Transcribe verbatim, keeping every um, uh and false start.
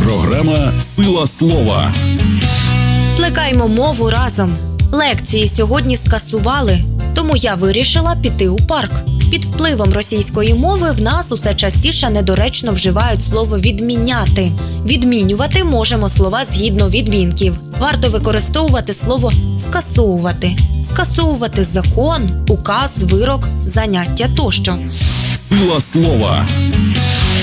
Програма «Сила слова». Плекаймо мову разом. Лекції сьогодні скасували, тому я вирішила піти у парк. Під впливом російської мови в нас усе частіше недоречно вживають слово «відміняти». Відмінювати можемо слова згідно відмінків. Варто використовувати слово «скасовувати». Скасовувати закон, указ, вирок, заняття тощо. Сила слова.